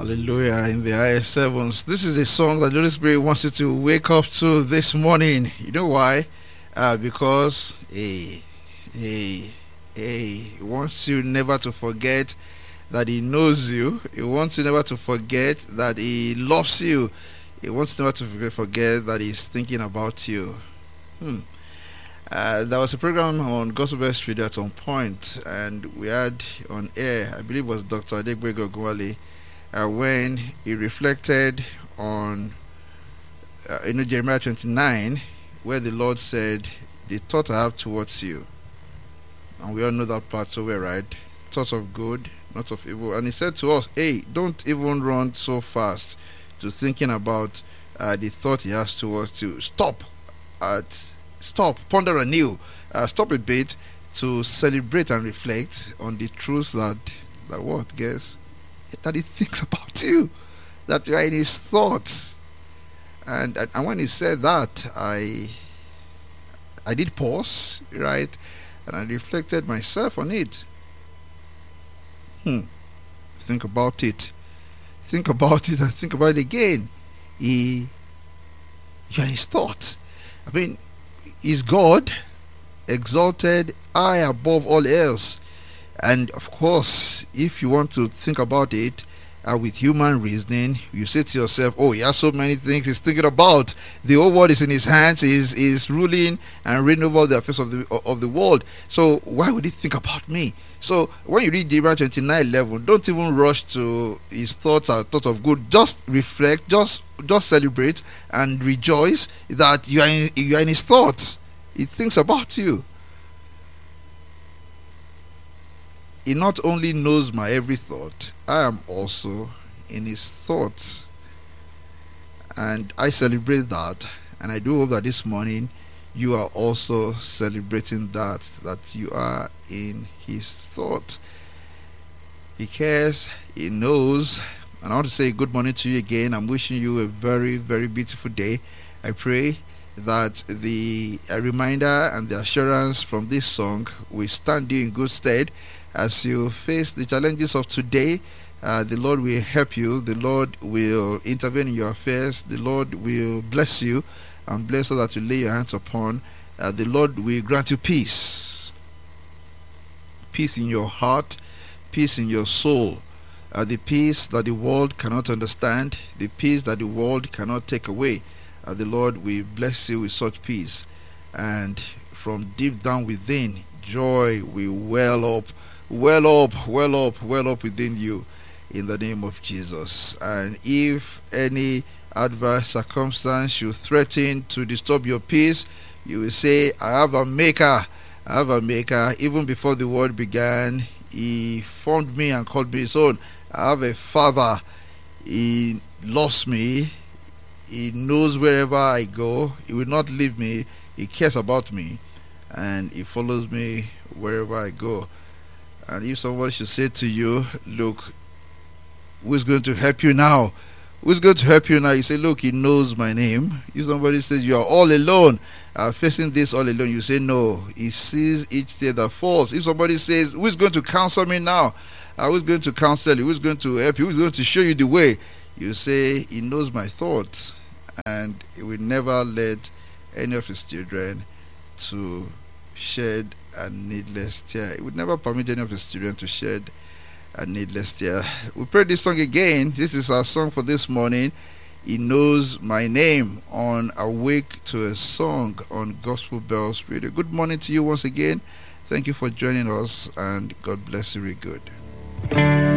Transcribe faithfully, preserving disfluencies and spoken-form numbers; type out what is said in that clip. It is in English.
Hallelujah in the highest heavens. This is a song that the Holy Spirit wants you to wake up to this morning. You know why? Uh, because he, he, he wants you never to forget that He knows you. He wants you never to forget that He loves you. He wants you never to forget that He's thinking about you. Hmm. Uh, there was a program on Gospel Best Radio at some point, and we had on air, I believe it was Doctor Adegbego Gwale, uh, when he reflected on uh, you know, Jeremiah twenty-nine, where the Lord said, "The thought I have towards you," and we all know that part so well, right? Thoughts of good, not of evil. And He said to us, "Hey, don't even run so fast to thinking about uh, the thought He has towards you. Stop at Stop, ponder anew, uh, stop a bit to celebrate and reflect on the truth that, that what, guess? That He thinks about you, that you are in His thoughts." And, and and when He said that, I I did pause, right? And I reflected myself on it. Hmm. Think about it. Think about it and think about it again. He, you are in His thoughts. I mean, is God exalted high above all else? And of course, if you want to think about it uh, with human reasoning, you say to yourself, "Oh, He has so many things He's thinking about. The whole world is in His hands. He's, he's ruling and reigning over the affairs of the of the world. So why would He think about me?" So when you read Jeremiah twenty-nine eleven, don't even rush to His thoughts or thoughts of good. Just reflect, just just celebrate and rejoice that you are in, you are in His thoughts. He thinks about you. He not only knows my every thought, I am also in His thoughts. And I celebrate that. And I do hope that this morning you are also celebrating that, that you are in His thought. He cares, He knows. And I want to say good morning to you again. I'm wishing you a very, very beautiful day. I pray that the a reminder and the assurance from this song will stand you in good stead as you face the challenges of today. Uh, the Lord will help you. The Lord will intervene in your affairs. The Lord will bless you and bless all that you lay your hands upon. Uh, the Lord will grant you peace. Peace in your heart, peace in your soul. Uh, the peace that the world cannot understand, the peace that the world cannot take away. Uh, the Lord will bless you with such peace. And from deep down within, joy will well up, well up, well up, well up within you in the name of Jesus. And if any adverse circumstance should threaten to disturb your peace, you will say, "I have a maker. I have a maker. Even before the world began, He formed me and called me His own. I have a Father. He loves me. He knows wherever I go. He will not leave me. He cares about me. And He follows me wherever I go." And if someone should say to you, "Look, who's going to help you now? Who's going to help you now?" You say, "Look, He knows my name." If somebody says you are all alone, uh, facing this all alone, you say, "No, He sees each tear that falls." If somebody says, "Who's going to counsel me now? Uh, who's going to counsel you? Who's going to help you? Who's going to show you the way?" You say, "He knows my thoughts, and He will never let any of His children to shed a needless tear." He would never permit any of His children to shed a needless tear. We pray this song again. This is our song for this morning. He knows my name on Awake to a Song on Gospel Bells Radio. Good morning to you once again. Thank you for joining us, and God bless you really good.